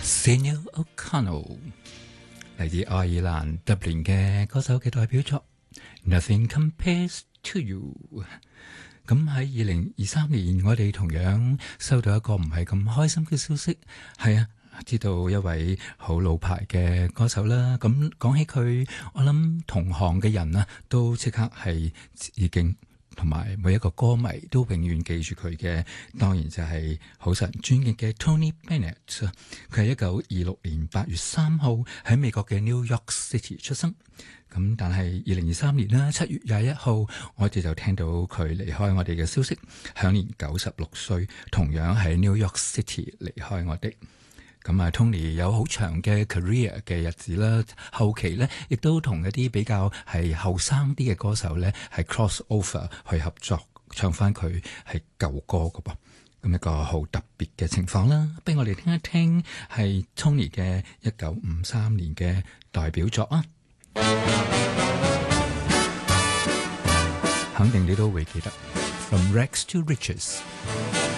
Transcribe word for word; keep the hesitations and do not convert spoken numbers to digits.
Sinéad O'Connell 嚟自愛爾蘭 Dublin 嘅歌手嘅代表作 Nothing Compares to You。 咁喺二零二三年，我哋同樣收到一個唔係咁開心嘅消息，係啊，知道一位好老牌嘅歌手啦。咁講起佢，我諗同行嘅人啊，都即刻係已經同埋每一個歌迷都永遠記住佢嘅，當然就係好受人尊敬嘅 Tony Bennett。佢係一九二六年八月三號喺美國嘅 New York City 出生。咁但係二零二三年啦，七月廿一號，我哋就聽到佢離開我哋嘅消息，享年九十六歲，同樣喺 New York City 離開我哋。咁啊 Tony 有好長嘅 career 嘅日子啦，後期咧亦都同一啲比較係後生啲嘅歌手咧係 cross over 去合作，唱翻佢係舊歌㗎噃。咁一個好特別嘅情況啦，俾我哋聽一聽係 Tony 嘅一九五三年嘅代表作啊！肯定你都會記得 From Rags to Riches。